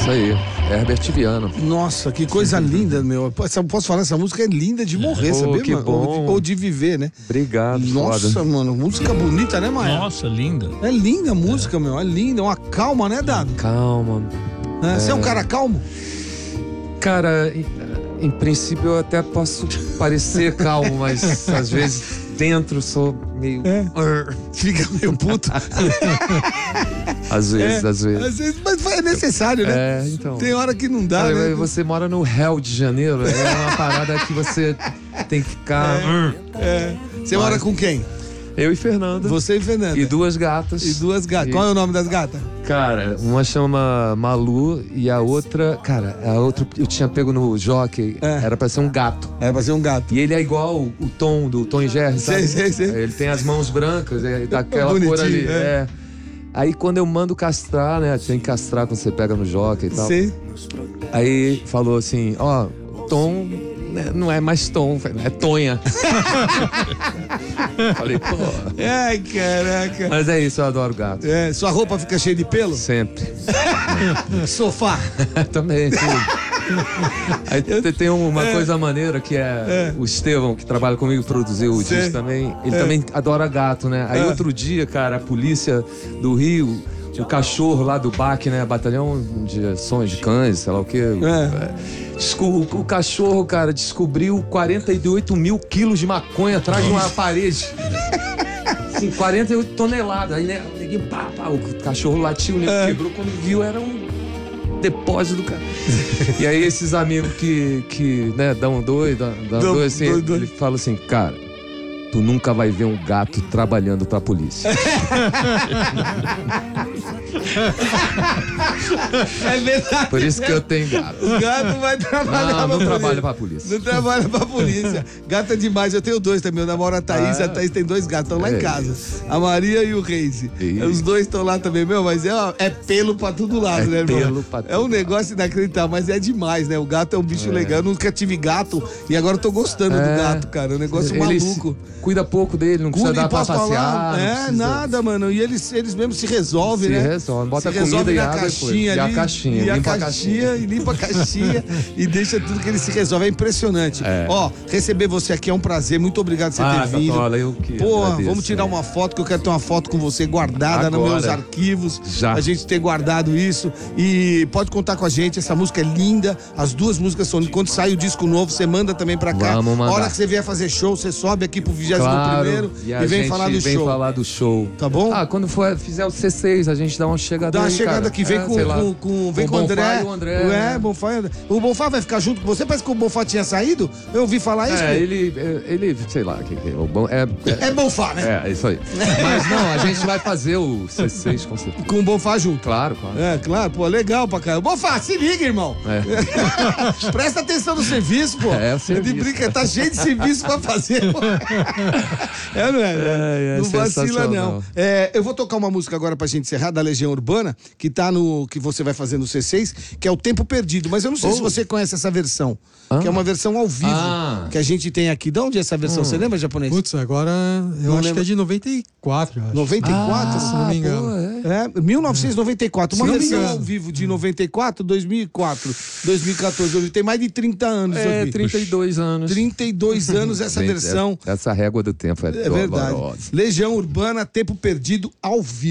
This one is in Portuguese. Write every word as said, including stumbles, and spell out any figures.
Isso aí, Herbert Viana. Nossa, que coisa linda, meu. Posso posso falar, essa música é linda de morrer, Oh, sabia, que mano? bom. Ou, de, ou de viver, né? Obrigado, Nossa, foda. mano, música bonita, né, Maia? Nossa, linda. É linda a música, meu, é linda, uma calma, né, Dado? Calma. É, Você é um cara calmo? Cara, em, em princípio eu até posso parecer calmo, mas às vezes dentro sou meio... É. Fica meio puto. Às vezes, É, às vezes. Às vezes, mas é necessário, né? É, então. Tem hora que não dá, Cara, né? Você mora no Rio de Janeiro, é uma parada que você tem que ficar... É. Você mora com quem? Eu e Fernanda. Você e Fernanda. E duas gatas. E duas gatas. E- Qual é o nome das gatas? Cara, uma chama Malu e a outra... Cara, a outra eu tinha pego no jockey, É. era pra ser um gato. É pra ser um gato. E ele é igual o o Tom, do Tom e Jerry, sabe? Sei, sei, sei. Ele tem as mãos brancas, é daquela Bonitinho, cor ali. é. É. Aí quando eu mando castrar, né? Tem que castrar quando você pega no jockey e tal. Sei. Aí falou assim, ó, Tom né, não é mais Tom, é Tonha. Falei, pô. Ai, caraca. Mas é isso, eu adoro gato. É, sua roupa fica cheia de pelo? Sempre. Sofá. Também, tudo. Aí te- tem uma coisa maneira que é, o Estevão, que trabalha comigo, produziu o Sei. disco também. Ele também adora gato, né? Aí É. outro dia, cara, a polícia do Rio, o cachorro lá do B A C, né? Batalhão de Ações de Cães, sei lá o quê. É. Desco- O cachorro, cara, descobriu quarenta e oito mil quilos de maconha atrás de uma parede. Assim, quarenta e oito toneladas. Aí, né, neguinho, pá, pá, o cachorro latiu, né? É. Quebrou, quando viu, era um depósito do cara. E aí esses amigos que, que né, dão dois, dão, dão Dão dois, assim, dois, dois. ele fala assim, cara, tu nunca vai ver um gato trabalhando pra polícia. É verdade. Por isso que eu tenho gato. O gato vai trabalhar Não, pra não polícia. trabalha pra polícia. Não trabalha pra polícia. Gata demais. Eu tenho dois também. Eu namoro a Thaís. Ah, é? A Thaís tem dois gatos. Estão lá em É casa. A Maria e o Reise. Isso. Os dois estão lá também. Meu, mas é, ó, é pelo pra todo lado, É né, irmão? pelo pra É um todo negócio inacreditável, mas é demais, né? O gato é um bicho legal. Eu nunca tive gato e agora eu tô gostando do É. gato, cara. É um negócio Ele se- maluco. cuida pouco dele, não precisa Cuida, dar pra posso passear. falar? não É, precisa- nada, mano. E eles, eles mesmos se resolvem, Se né? resolve. Bota se comida resolve e na água caixinha depois. E a ali, caixinha, E a limpa a caixinha, e limpa a caixinha e deixa tudo que ele se resolve. É impressionante. É. Ó, receber você aqui é um prazer. Muito obrigado por você Ah, ter vindo. Catola, eu que Pô, agradeço, vamos tirar né? uma foto, que eu quero ter uma foto com você guardada nos Agora. meus arquivos. Já. A gente ter guardado isso. E pode contar com a gente. Essa música é linda. As duas músicas são. Quando sai o disco novo, você manda também pra cá. Vamos mandar. A hora que você vier fazer show, você sobe aqui pro vigésimo Claro, primeiro e, e, a vem gente falar do vem show. falar do show. Tá bom? Ah, quando for, fizer o C seis, a gente dá uma chegada Dá uma aí, chegada cara. aqui, vem É, com, sei lá. com, com- vem O com o André. Bonfá e o André, É, né? Bonfá e André. O Bonfá vai ficar junto com você? Parece que o Bonfá tinha saído. Eu ouvi falar isso. É, pô. ele, ele, sei lá, que, que é, o bom, é, É Bonfá, né? é, é isso aí. Mas não, a gente vai fazer o C seis com certeza. Com o Bonfá junto. Claro, claro. É, claro, pô, legal pra caramba. Bonfá, se liga, irmão. É. Presta atenção no serviço, pô. É, o De serviço. brinca, tá cheio de serviço pra fazer, pô. É, não é? É, é não vacila, sensacional. não. É, eu vou tocar uma música agora pra gente encerrar, da Legião Urbana, que tá no. Que você vai fazer no C seis, que é o Tempo Perdido. Mas eu não sei Oh. se você conhece essa versão. Ah. Que é uma versão ao vivo Ah. que a gente tem aqui. De onde é essa versão? Você lembra, japonês? Putz, agora eu Não acho lembro. que é de noventa e quatro, eu acho. noventa e quatro? se não me engano. pô, é. É, mil novecentos e noventa e quatro. Uma Se não me versão engano. ao vivo de noventa e quatro, dois mil e quatro, dois mil e quatorze. Eu vi, tem mais de trinta anos. eu É, vi. trinta e dois anos. trinta e dois anos essa Gente, versão. Essa régua do tempo é, É verdade. dolorosa. Legião Urbana, Tempo Perdido ao vivo.